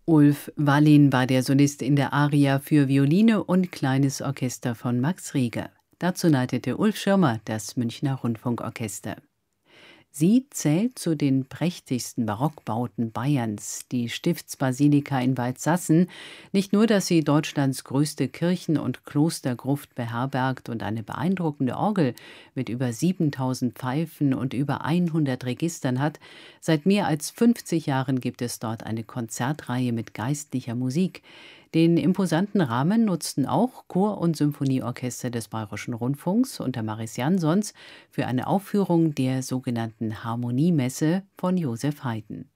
Ulf Wallin war der Solist in der Aria für Violine und kleines Orchester von Max Reger. Dazu leitete Ulf Schirmer das Münchner Rundfunkorchester. Sie zählt zu den prächtigsten Barockbauten Bayerns, die Stiftsbasilika in Waldsassen. Nicht nur, dass sie Deutschlands größte Kirchen- und Klostergruft beherbergt und eine beeindruckende Orgel mit über 7000 Pfeifen und über 100 Registern hat, seit mehr als 50 Jahren gibt es dort eine Konzertreihe mit geistlicher Musik. Den imposanten Rahmen nutzten auch Chor- und Symphonieorchester des Bayerischen Rundfunks unter Maris Jansons für eine Aufführung der sogenannten Harmoniemesse von Joseph Haydn.